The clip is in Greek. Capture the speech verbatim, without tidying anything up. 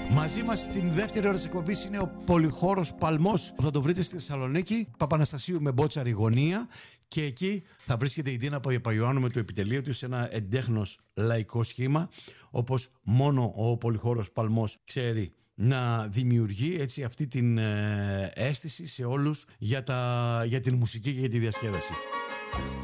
Μαζί μας στην δεύτερη ώρα της εκπομπής είναι ο Πολυχώρος Παλμός. Θα το βρείτε στη Θεσσαλονίκη, Παπαναστασίου με Μπότσαρη γωνία, και εκεί θα βρίσκεται η Ντίνα Παπαϊωάννου με το επιτελείο του σε ένα εντέχνος λαϊκό σχήμα, όπως μόνο ο Πολυχώρος Παλμός ξέρει να δημιουργεί, έτσι, αυτή την ε, αίσθηση σε όλους για, τα, για την μουσική και για τη διασκέδαση.